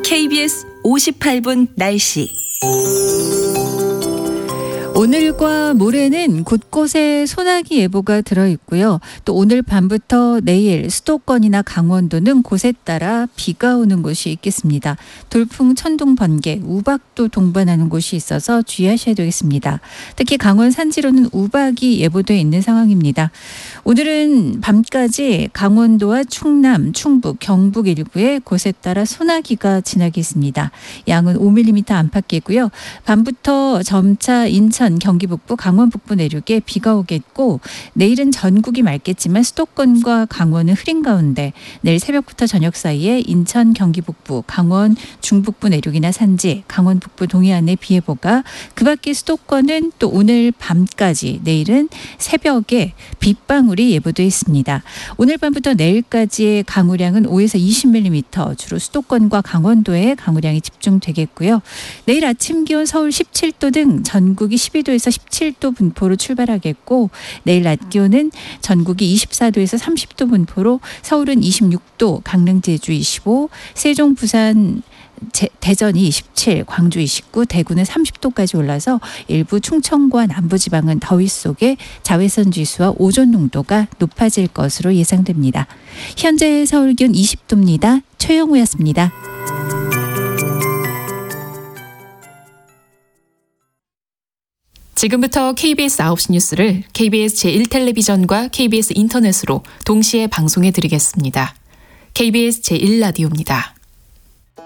KBS 58분 날씨. 오늘과 모레는 곳곳에 소나기 예보가 들어있고요. 또 오늘 밤부터 내일 수도권이나 강원도는 곳에 따라 비가 오는 곳이 있겠습니다. 돌풍, 천둥, 번개, 우박도 동반하는 곳이 있어서 주의하셔야 되겠습니다. 특히 강원 산지로는 우박이 예보되어 있는 상황입니다. 오늘은 밤까지 강원도와 충남, 충북, 경북 일부에 곳에 따라 소나기가 지나겠습니다. 양은 5mm 안팎이고요. 밤부터 점차 인천, 경기 북부, 강원 북부 내륙에 비가 오겠고 내일은 전국이 맑겠지만 수도권과 강원은 흐린 가운데 내일 새벽부터 저녁 사이에 인천, 경기 북부, 강원 중북부 내륙이나 산지, 강원 북부 동해안의 비 예보가 그 밖에 수도권은 또 오늘 밤까지 내일은 새벽에 빗방울이 예보되어 있습니다. 오늘 밤부터 내일까지의 강우량은 5에서 20mm 주로 수도권과 강원도에 강우량이 집중되겠고요. 내일 아침 기온 서울 17도 등 전국이 12도에서 17도 분포로 출발하겠고 내일 낮 기온은 전국이 24도에서 30도 분포로 서울은 26도, 강릉, 제주 25, 세종, 부산, 대전이 27, 광주 29, 대구는 30도까지 올라서 일부 충청과 남부지방은 더위 속에 자외선 지수와 오존 농도가 높아질 것으로 예상됩니다. 현재 서울 기온 20도입니다. 최영우였습니다. 지금부터 KBS 9시 뉴스를 KBS 제1텔레비전과 KBS 인터넷으로 동시에 방송해 드리겠습니다. KBS 제1라디오입니다.